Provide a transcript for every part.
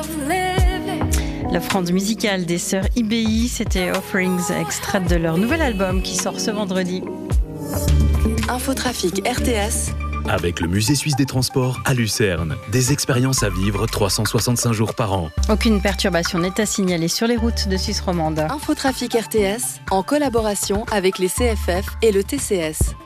L'offrande musicale des sœurs IBI, c'était Offerings, extraite de leur nouvel album qui sort ce vendredi. Infotrafic RTS. Avec le Musée suisse des transports à Lucerne. Des expériences à vivre 365 jours par an. Aucune perturbation n'est à signaler sur les routes de Suisse romande. Infotrafic RTS, en collaboration avec les CFF et le TCS.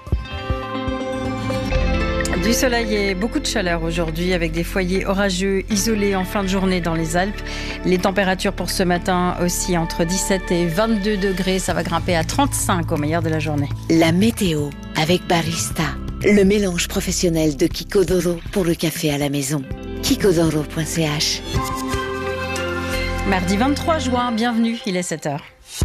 Du soleil et beaucoup de chaleur aujourd'hui avec des foyers orageux isolés en fin de journée dans les Alpes. Les températures pour ce matin aussi entre 17 et 22 degrés. Ça va grimper à 35 au meilleur de la journée. La météo avec Barista. Le mélange professionnel de Kikodoro pour le café à la maison. Kikodoro.ch. Mardi 23 juin, bienvenue, il est 7h.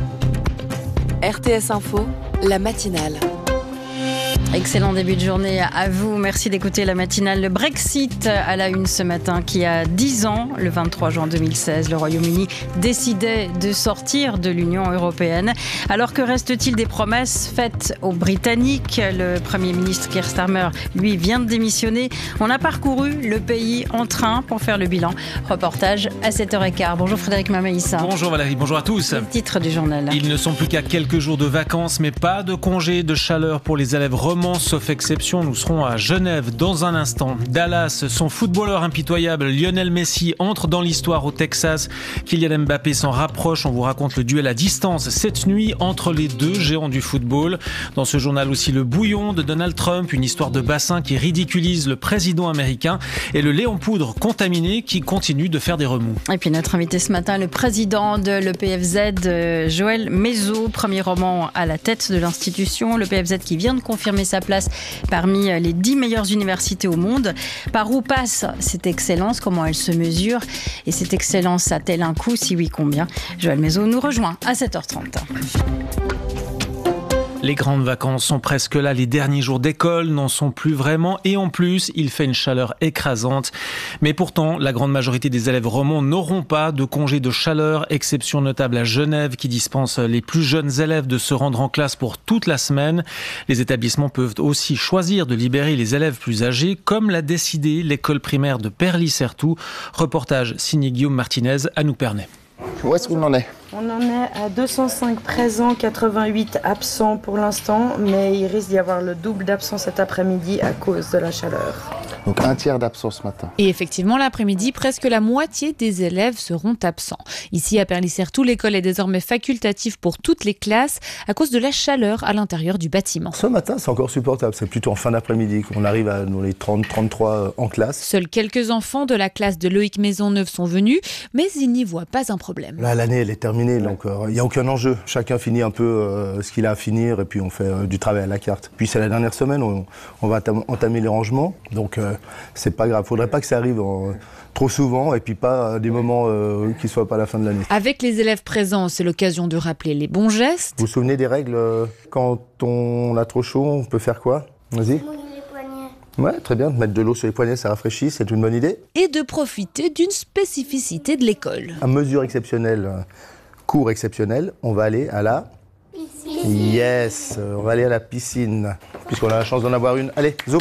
RTS Info, la matinale. Excellent début de journée à vous. Merci d'écouter la matinale. Le Brexit à la une ce matin qui a 10 ans. Le 23 juin 2016, le Royaume-Uni décidait de sortir de l'Union européenne. Alors que reste-t-il des promesses faites aux Britanniques ? Le Premier ministre Keir Starmer, lui, vient de démissionner. On a parcouru le pays en train pour faire le bilan. Reportage à 7h15. Bonjour Frédéric Mamaïssa. Bonjour Valérie, bonjour à tous. Le titre du journal. Ils ne sont plus qu'à quelques jours de vacances, mais pas de congés de chaleur pour les élèves romans. Sauf exception, nous serons à Genève dans un instant. Dallas, son footballeur impitoyable Lionel Messi entre dans l'histoire au Texas. Kylian Mbappé s'en rapproche. On vous raconte le duel à distance cette nuit entre les deux géants du football. Dans ce journal aussi, le bouillon de Donald Trump, une histoire de bassin qui ridiculise le président américain et le lait en poudre contaminé qui continue de faire des remous. Et puis notre invité ce matin, le président de l'EPFZ, Joël Mézot, premier roman à la tête de l'institution. L'EPFZ qui vient de confirmer sa place parmi les 10 meilleures universités au monde. Par où passe cette excellence ? Comment elle se mesure ? Et cette excellence a-t-elle un coût ? Si oui, combien ? Joël Mézot nous rejoint à 7h30. Les grandes vacances sont presque là, les derniers jours d'école n'en sont plus vraiment et en plus, il fait une chaleur écrasante. Mais pourtant, la grande majorité des élèves romans n'auront pas de congé de chaleur, exception notable à Genève qui dispense les plus jeunes élèves de se rendre en classe pour toute la semaine. Les établissements peuvent aussi choisir de libérer les élèves plus âgés, comme l'a décidé l'école primaire de Perly-Certoux. Reportage signé Guillaume Martinez à Noupernay. Où est-ce qu'on en est ? On en est à 205 présents, 88 absents pour l'instant, mais il risque d'y avoir le double d'absents cet après-midi à cause de la chaleur. Donc un tiers d'absents ce matin. Et effectivement, l'après-midi, presque la moitié des élèves seront absents. Ici, à Perly-Certoux, l'école est désormais facultative pour toutes les classes à cause de la chaleur à l'intérieur du bâtiment. Ce matin, c'est encore supportable. C'est plutôt en fin d'après-midi qu'on arrive à nous les 30-33 en classe. Seuls quelques enfants de la classe de Loïc Maisonneuve sont venus, mais ils n'y voient pas un problème. Là, l'année, elle est terminée, donc il n'y a aucun enjeu. Chacun finit un peu ce qu'il a à finir et puis on fait du travail à la carte. Puis c'est la dernière semaine, on va entamer les rangements, donc c'est pas grave. Faudrait pas que ça arrive trop souvent et puis pas des moments qui soient pas à la fin de l'année. Avec les élèves présents, c'est l'occasion de rappeler les bons gestes. Vous vous souvenez des règles quand on a trop chaud, on peut faire quoi ? Vas-y. Ouais, très bien. Mettre de l'eau sur les poignets, ça rafraîchit, c'est une bonne idée. Et de profiter d'une spécificité de l'école. À mesure exceptionnelle, cours exceptionnel, on va aller à la piscine. Yes, on va aller à la piscine, puisqu'on a la chance d'en avoir une. Allez, zoup.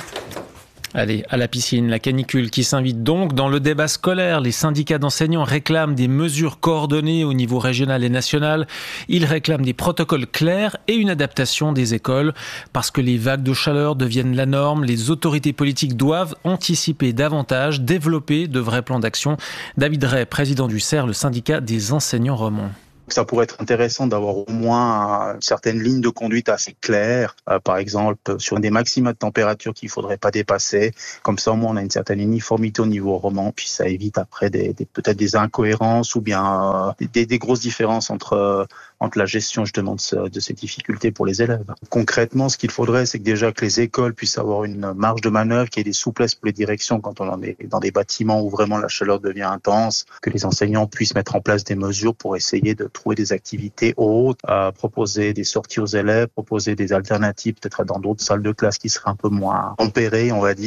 Allez, à la piscine, la canicule qui s'invite donc dans le débat scolaire. Les syndicats d'enseignants réclament des mesures coordonnées au niveau régional et national. Ils réclament des protocoles clairs et une adaptation des écoles. Parce que les vagues de chaleur deviennent la norme, les autorités politiques doivent anticiper davantage, développer de vrais plans d'action. David Ray, président du CER, le syndicat des enseignants romans. Ça pourrait être intéressant d'avoir au moins une certaine ligne de conduite assez claire, par exemple sur des maxima de température qu'il ne faudrait pas dépasser. Comme ça, au moins, on a une certaine uniformité au niveau roman, puis ça évite après peut-être des incohérences ou bien des grosses différences entre la gestion justement de ces difficultés pour les élèves. Concrètement, ce qu'il faudrait, c'est que déjà que les écoles puissent avoir une marge de manœuvre, qu'il y ait des souplesses pour les directions quand on est dans des bâtiments où vraiment la chaleur devient intense, que les enseignants puissent mettre en place des mesures pour essayer de trouver des activités autres, proposer des sorties aux élèves, proposer des alternatives peut-être dans d'autres salles de classe qui seraient un peu moins tempérées, on va dire.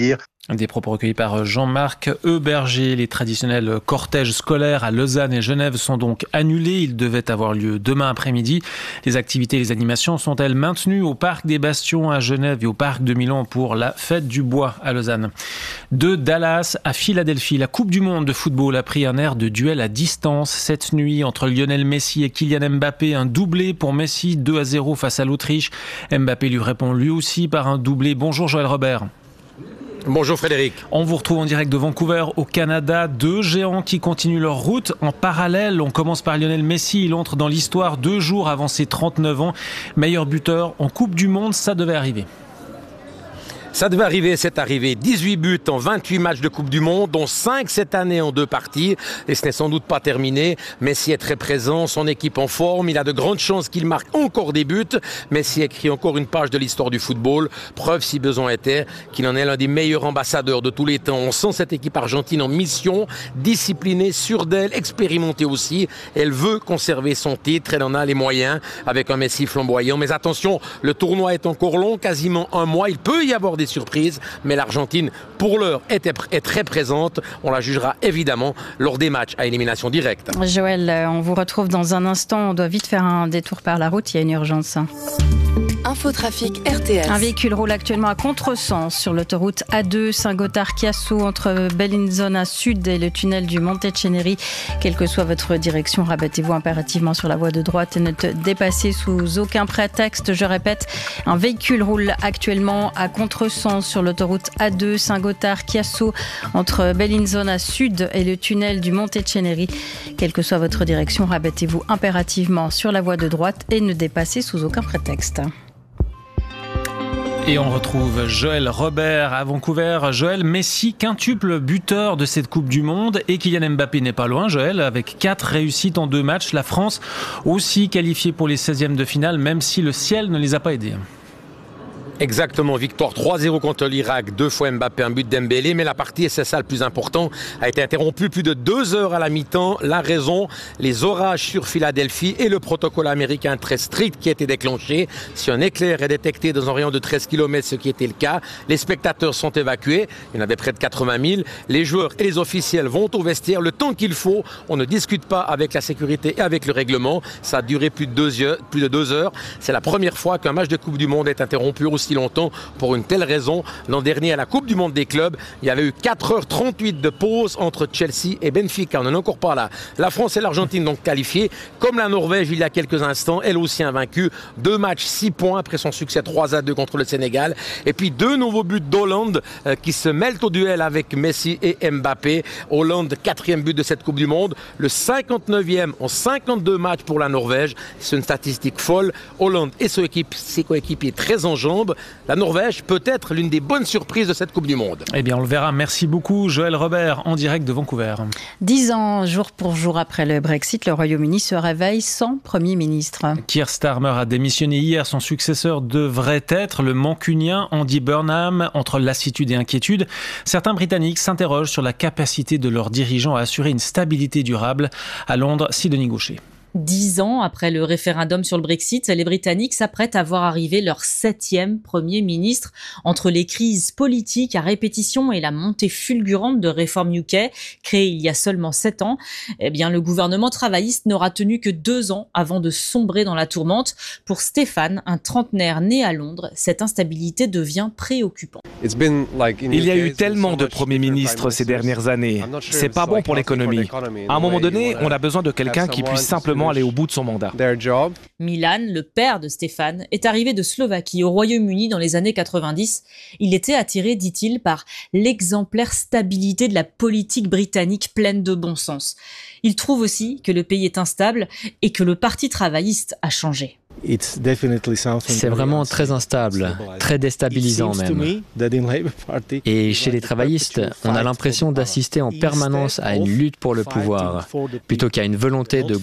Des propos recueillis par Jean-Marc Heuberger. Les traditionnels cortèges scolaires à Lausanne et Genève sont donc annulés. Ils devaient avoir lieu demain après-midi. Les activités et les animations sont-elles maintenues au Parc des Bastions à Genève et au Parc de Milan pour la Fête du Bois à Lausanne. De Dallas à Philadelphie, la Coupe du Monde de football a pris un air de duel à distance cette nuit entre Lionel Messi et Kylian Mbappé. Un doublé pour Messi, 2-0 face à l'Autriche. Mbappé lui répond lui aussi par un doublé. Bonjour Joël Robert. Bonjour Frédéric. On vous retrouve en direct de Vancouver au Canada. Deux géants qui continuent leur route en parallèle. On commence par Lionel Messi. Il entre dans l'histoire 2 jours avant ses 39 ans. Meilleur buteur en Coupe du Monde, ça devait arriver. Ça devait arriver, c'est arrivé. 18 buts en 28 matchs de Coupe du Monde, dont 5 cette année en 2 parties. Et ce n'est sans doute pas terminé. Messi est très présent, son équipe en forme. Il a de grandes chances qu'il marque encore des buts. Messi écrit encore une page de l'histoire du football. Preuve, si besoin était, qu'il en est l'un des meilleurs ambassadeurs de tous les temps. On sent cette équipe argentine en mission, disciplinée, sûre d'elle, expérimentée aussi. Elle veut conserver son titre, elle en a les moyens avec un Messi flamboyant. Mais attention, le tournoi est encore long, quasiment 1 mois. Il peut y avoir des surprises, mais l'Argentine, pour l'heure, est très présente. On la jugera évidemment lors des matchs à élimination directe. Joël, on vous retrouve dans un instant. On doit vite faire un détour par la route, il y a une urgence. Infotrafic RTS. Un véhicule roule actuellement à contresens sur l'autoroute A2 Saint-Gothard-Chiasso entre Bellinzona Sud et le tunnel du Monte Ceneri. Quelle que soit votre direction, rabattez-vous impérativement sur la voie de droite et ne dépassez sous aucun prétexte. Je répète, un véhicule roule actuellement à contresens sur l'autoroute A2 Saint-Gothard-Chiasso entre Bellinzona Sud et le tunnel du Monte Ceneri. Quelle que soit votre direction, rabattez-vous impérativement sur la voie de droite et ne dépassez sous aucun prétexte. Et on retrouve Joël Robert à Vancouver. Joël, Messi, quintuple buteur de cette Coupe du Monde et Kylian Mbappé n'est pas loin, Joël, avec 4 réussites en 2 matchs. La France aussi qualifiée pour les 16e de finale, même si le ciel ne les a pas aidés. Exactement, victoire 3-0 contre l'Irak, 2 fois Mbappé, un but d'Embélé, mais la partie, et c'est ça le plus important, a été interrompue plus de 2 heures à la mi-temps. La raison, les orages sur Philadelphie et le protocole américain très strict qui a été déclenché. Si un éclair est détecté dans un rayon de 13 km, ce qui était le cas, les spectateurs sont évacués, il y en avait près de 80 000, les joueurs et les officiels vont au vestiaire, le temps qu'il faut, on ne discute pas avec la sécurité et avec le règlement, ça a duré plus de 2 heures, c'est la première fois qu'un match de Coupe du Monde est interrompu aussi longtemps pour une telle raison. L'an dernier à la Coupe du Monde des clubs, il y avait eu 4h38 de pause entre Chelsea et Benfica. On n'en est encore pas là. La France et l'Argentine donc qualifiées, comme la Norvège il y a quelques instants, elle aussi invaincue. 2 matchs, 6 points après son succès 3-2 contre le Sénégal. Et puis 2 nouveaux buts d'Hollande qui se mêlent au duel avec Messi et Mbappé. Hollande, 4e but de cette Coupe du Monde, le 59e en 52 matchs pour la Norvège. C'est une statistique folle. Hollande et ses coéquipiers très en jambes. La Norvège peut être l'une des bonnes surprises de cette Coupe du Monde. Eh bien, on le verra. Merci beaucoup, Joël Robert, en direct de Vancouver. 10 ans, jour pour jour après le Brexit, le Royaume-Uni se réveille sans Premier ministre. Keir Starmer a démissionné hier. Son successeur devrait être le mancunien Andy Burnham. Entre lassitude et inquiétude, certains Britanniques s'interrogent sur la capacité de leurs dirigeants à assurer une stabilité durable. À Londres, Sidonie Gaucher. 10 ans après le référendum sur le Brexit, les Britanniques s'apprêtent à voir arriver leur 7e Premier ministre. Entre les crises politiques à répétition et la montée fulgurante de Reform UK, créée il y a seulement 7 ans, eh bien, le gouvernement travailliste n'aura tenu que 2 ans avant de sombrer dans la tourmente. Pour Stéphane, un trentenaire né à Londres, cette instabilité devient préoccupante. Il y a eu tellement de premiers ministres ces dernières années. C'est pas bon pour l'économie. À un moment donné, on a besoin de quelqu'un qui puisse simplement aller au bout de son mandat. Milan, le père de Stéphane, est arrivé de Slovaquie au Royaume-Uni dans les années 90. Il était attiré, dit-il, par l'exemplaire stabilité de la politique britannique pleine de bon sens. Il trouve aussi que le pays est instable et que le parti travailliste a changé. C'est vraiment très instable, très déstabilisant même. Et chez les travaillistes, on a l'impression d'assister en permanence à une lutte pour le pouvoir, plutôt qu'à une volonté de